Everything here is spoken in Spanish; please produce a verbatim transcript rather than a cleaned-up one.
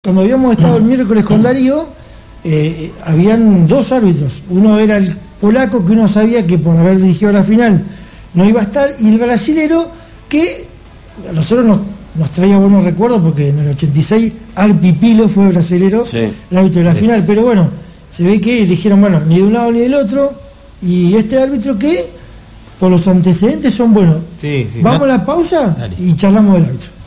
cuando habíamos estado el miércoles con Darío, eh, habían dos árbitros. Uno era el polaco, que uno sabía que por haber dirigido la final no iba a estar, y el brasilero, que a nosotros nos, nos traía buenos recuerdos, porque en el ochenta y seis Arpi Pilo fue el brasilero, sí, el árbitro de la sí. final. Pero bueno, se ve que eligieron, bueno, ni de un lado ni del otro, y este árbitro que, por los antecedentes, son buenos. Sí, sí, Vamos no. a la pausa Dale. y charlamos del árbitro.